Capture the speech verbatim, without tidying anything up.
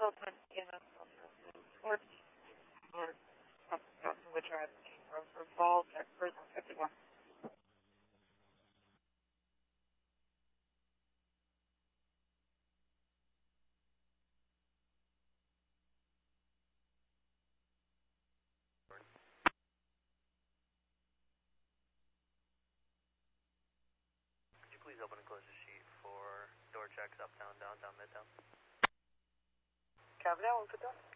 open E M S on the fourth floor of which are for, for balls at prison fifty-one. Could you please open and close the sheet for door checks uptown, downtown, midtown? Copy that one, put that.